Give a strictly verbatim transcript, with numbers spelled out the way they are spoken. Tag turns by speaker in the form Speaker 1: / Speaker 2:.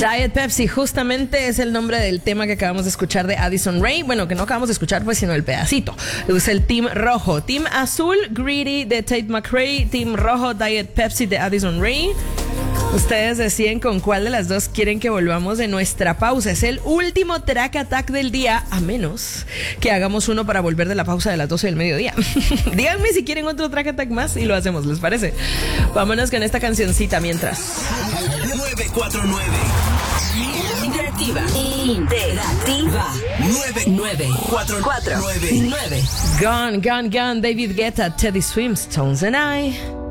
Speaker 1: Diet Pepsi, justamente es el nombre del tema que acabamos de escuchar de Addison Rae. Bueno, que no acabamos de escuchar, pues, sino el pedacito. Es el Team Rojo. Team Azul, Greedy de Tate McRae. Team Rojo, Diet Pepsi de Addison Rae. Ustedes deciden con cuál de las dos quieren que volvamos de nuestra pausa. Es el último track attack del día, a menos que hagamos uno para volver de la pausa de las doce del mediodía. Díganme si quieren otro track attack más y lo hacemos, ¿les parece? Vámonos con esta cancioncita mientras.
Speaker 2: nueve cuatro nueve
Speaker 3: Interactiva. Interactiva.
Speaker 2: nueve nueve cuatro
Speaker 3: cuatro
Speaker 2: nueve
Speaker 3: nueve.
Speaker 1: Gone, gone, gone. David Guetta, Teddy Swims, Tones and I.